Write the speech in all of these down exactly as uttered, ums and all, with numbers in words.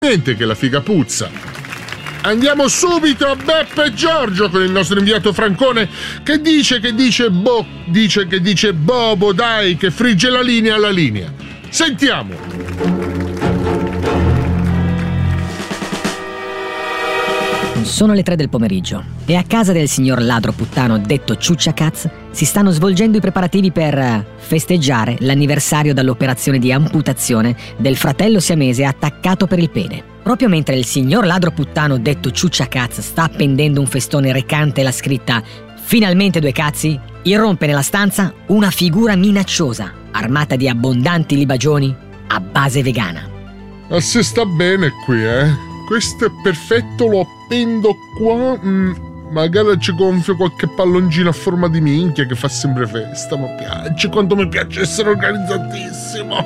Niente che la figa puzza. Andiamo subito a Beppe Giorgio con il nostro inviato Francone che dice che dice bo, dice che dice Bobo, dai, che frigge la linea alla linea. Sentiamo. Sono le tre del pomeriggio e a casa del signor ladro puttano detto Ciucciacaz si stanno svolgendo i preparativi per festeggiare l'anniversario dall'operazione di amputazione del fratello siamese attaccato per il pene. Proprio mentre il signor ladro puttano detto Ciucciacaz sta appendendo un festone recante la scritta "Finalmente due cazzi", irrompe nella stanza una figura minacciosa armata di abbondanti libagioni a base vegana. Ma se sta bene qui, eh? Questo è perfetto, lo appendo qua. Mm, magari ci gonfio qualche palloncino a forma di minchia che fa sempre festa. Mi piace, quanto mi piace essere organizzatissimo.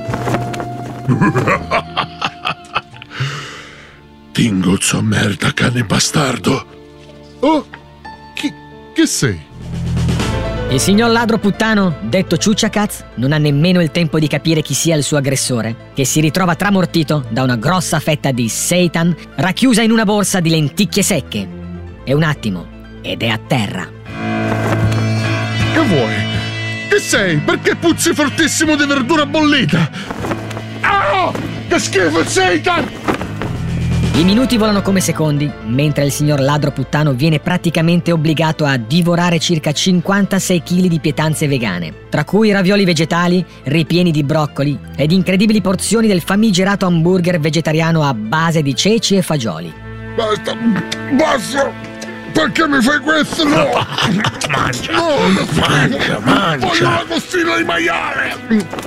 Tingozzo a merda, cane bastardo. Oh, chi, che sei? Il signor ladro puttano, detto Ciucciacaz, non ha nemmeno il tempo di capire chi sia il suo aggressore, che si ritrova tramortito da una grossa fetta di seitan racchiusa in una borsa di lenticchie secche. È un attimo, ed è a terra. Che vuoi? Che sei? Perché puzzi fortissimo di verdura bollita? Ah! Che schifo il seitan! I minuti volano come secondi, mentre il signor ladro puttano viene praticamente obbligato a divorare circa cinquantasei chili di pietanze vegane, tra cui ravioli vegetali, ripieni di broccoli ed incredibili porzioni del famigerato hamburger vegetariano a base di ceci e fagioli. Basta, basta! Perché mi fai questo? No! Mangia, no, mangia, mangia! Voglio la costina di maiale!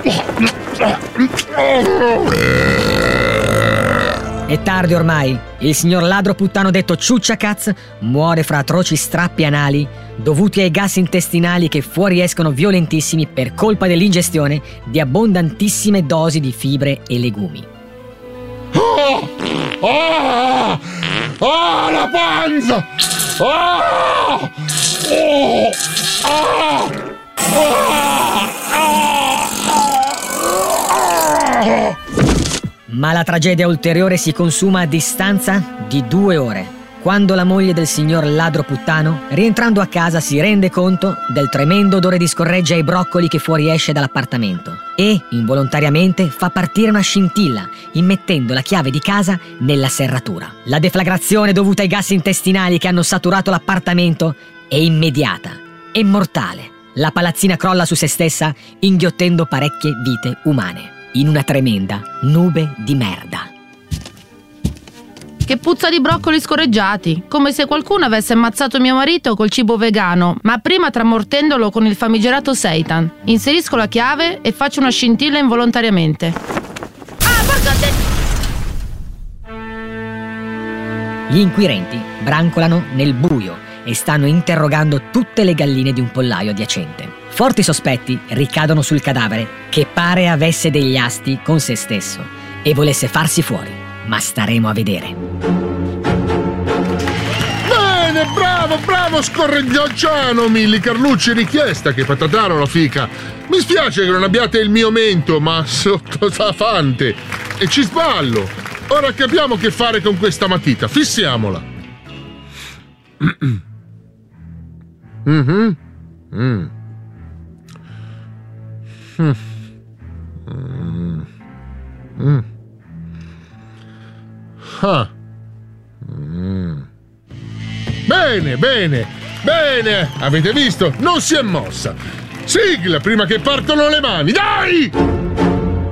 È tardi ormai, il signor ladro puttano detto Ciucciacaz muore fra atroci strappi anali dovuti ai gas intestinali che fuoriescono violentissimi per colpa dell'ingestione di abbondantissime dosi di fibre e legumi. Oh! Oh! Oh, la panza! Oh! Oh! Oh! Oh! Ma la tragedia ulteriore si consuma a distanza di due ore, quando la moglie del signor ladro puttano, rientrando a casa, si rende conto del tremendo odore di scorreggia ai broccoli che fuoriesce dall'appartamento e, involontariamente, fa partire una scintilla, immettendo la chiave di casa nella serratura. La deflagrazione dovuta ai gas intestinali che hanno saturato l'appartamento è immediata e mortale. La palazzina crolla su se stessa, inghiottendo parecchie vite umane, in una tremenda nube di merda. Che puzza di broccoli scorreggiati, come se qualcuno avesse ammazzato mio marito col cibo vegano, ma prima tramortendolo con il famigerato seitan. Inserisco la chiave e faccio una scintilla involontariamente. Ah, porca te... Gli inquirenti brancolano nel buio e stanno interrogando tutte le galline di un pollaio adiacente. Forti sospetti ricadono sul cadavere, che pare avesse degli asti con se stesso e volesse farsi fuori, ma staremo a vedere. Bene, bravo, bravo scorreggiacciano, Milli Carlucci, richiesta che patataro la fica. Mi spiace che non abbiate il mio mento, ma sotto safante. E ci sballo. Ora capiamo che fare con questa matita, fissiamola. Mhm. Mm. Mm. Mm. Mm. Ah. Mm. Bene, bene, bene! Avete visto? Non si è mossa! Sigla prima che partono le mani, dai!